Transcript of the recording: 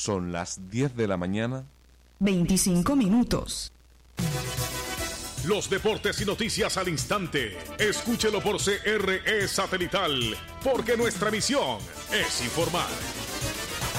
Son las 10 de la mañana. 25 minutos. Los deportes y noticias al instante. Escúchelo por CRE Satelital, porque nuestra misión es informar.